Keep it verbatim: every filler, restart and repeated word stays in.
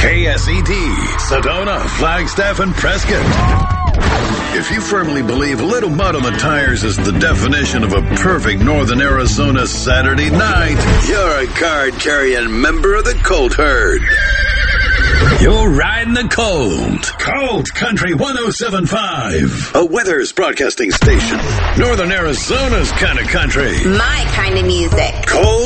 K S E D, Sedona, Flagstaff, and Prescott. If you firmly believe a little mud on the tires is the definition of a perfect Northern Arizona Saturday night, you're a card-carrying member of the Colt herd. You're riding the Colt. Colt Country one oh seven point five. A Weathers broadcasting station. Northern Arizona's kind of country. My kind of music. Colt